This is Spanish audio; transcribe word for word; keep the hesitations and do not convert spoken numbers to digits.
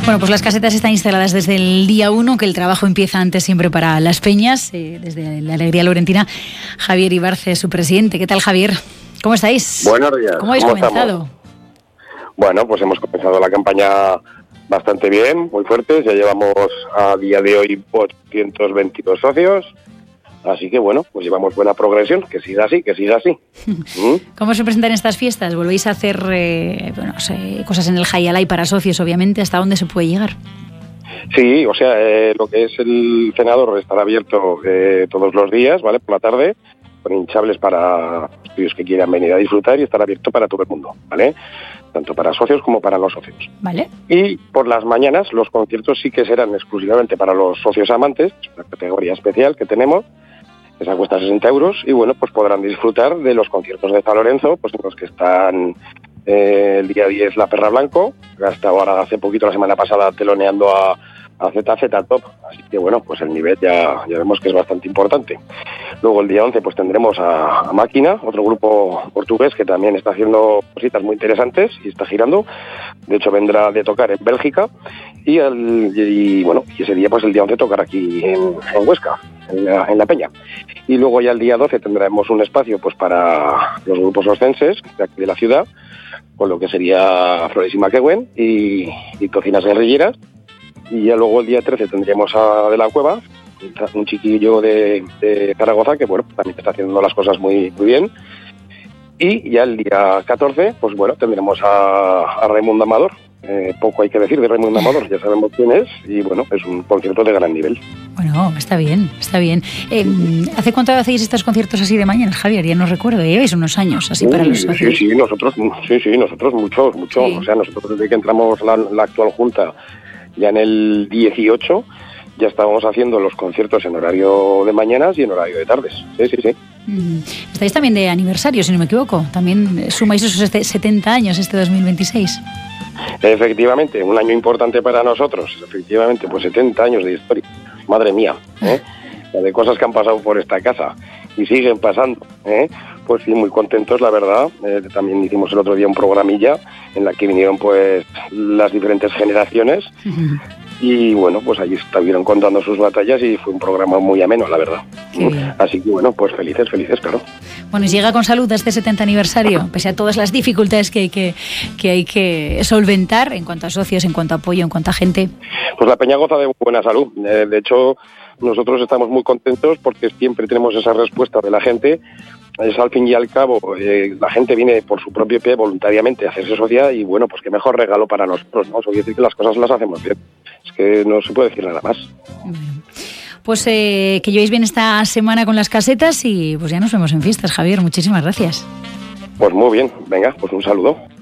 Bueno, pues las casetas están instaladas desde el día uno, que el trabajo empieza antes siempre para las peñas, eh, desde la Alegría Laurentina. Javier Ibarce, su presidente. ¿Qué tal, Javier? ¿Cómo estáis? Buenos días. ¿Cómo habéis ¿Cómo comenzado? estamos? Bueno, pues hemos comenzado la campaña bastante bien, muy fuertes. Ya llevamos a día de hoy doscientos veintidós socios. Así que bueno, pues llevamos buena progresión, que siga así, que siga así. ¿Mm? ¿Cómo se presentan estas fiestas? ¿Volvéis a hacer eh, bueno, no sé, cosas en el Jaialai para socios, obviamente? ¿Hasta dónde se puede llegar? Sí, o sea, eh, lo que es el cenador estará abierto eh, todos los días, ¿vale? Por la tarde, con hinchables para aquellos que quieran venir a disfrutar, y estará abierto para todo el mundo, ¿vale? Tanto para socios como para no socios. Vale. Y por las mañanas los conciertos sí que serán exclusivamente para los socios amantes, es una categoría especial que tenemos, que esa cuesta sesenta euros, y bueno, pues podrán disfrutar de los conciertos de San Lorenzo, pues en los que están eh, el día diez La Perra Blanco, hasta ahora hace poquito, la semana pasada, teloneando a, a Z Z Top, así que bueno, pues el nivel ya, ya vemos que es bastante importante. Luego el día once pues tendremos a, a Máquina, otro grupo portugués que también está haciendo cositas muy interesantes y está girando. De hecho vendrá de tocar en Bélgica, y, el, y bueno, y ese día pues el día once tocará aquí en, en Huesca, en la, en la Peña. Y luego ya el día doce tendremos un espacio pues para los grupos oscenses de aquí de la ciudad, con lo que sería Flores y Maquegüen y, y Tocinas Guerrilleras. Y ya luego el día trece tendremos a De la Cueva, un chiquillo de, de Zaragoza que bueno, también está haciendo las cosas muy, muy bien. Y ya el día catorce, pues bueno, tendremos a, a Raimundo Amador. Eh, poco hay que decir de Raimundo Amador, ya sabemos quién es, y bueno, es un concierto de gran nivel. Bueno, está bien, está bien. Eh, ¿Hace cuánto hacéis estos conciertos así de mañana, Javier? Ya no recuerdo, lleváis unos años así. Uy, para los socios. Sí, sí, nosotros, sí, sí, nosotros muchos, muchos. Sí. O sea, nosotros desde que entramos la, la actual junta, ya en el dieciocho, ya estábamos haciendo los conciertos en horario de mañanas y en horario de tardes. Sí, sí, sí. Mm. Estáis también de aniversario, si no me equivoco. También sumáis esos setenta años este dos mil veintiséis. Efectivamente, un año importante para nosotros. Efectivamente, pues setenta años de historia. Madre mía, ¿eh? De cosas que han pasado por esta casa y siguen pasando, ¿eh? Pues sí, muy contentos, la verdad. Eh, también hicimos el otro día un programilla en la que vinieron pues las diferentes generaciones. Uh-huh. Y bueno, pues allí estuvieron contando sus batallas y fue un programa muy ameno, la verdad. Así que bueno, pues felices, felices, claro. Bueno, y llega con salud a este setenta aniversario, pese a todas las dificultades que hay que, que hay que solventar en cuanto a socios, en cuanto a apoyo, en cuanto a gente. Pues la Peña goza de buena salud. Eh, de hecho, nosotros estamos muy contentos porque siempre tenemos esa respuesta de la gente. Es al fin y al cabo, eh, la gente viene por su propio pie voluntariamente a hacerse socia, y bueno, pues qué mejor regalo para nosotros, ¿no? Eso quiere decir que las cosas las hacemos bien. Es que no se puede decir nada más. Pues eh, que llevéis bien esta semana con las casetas y pues ya nos vemos en fiestas, Javier. Muchísimas gracias. Pues muy bien, venga, pues un saludo.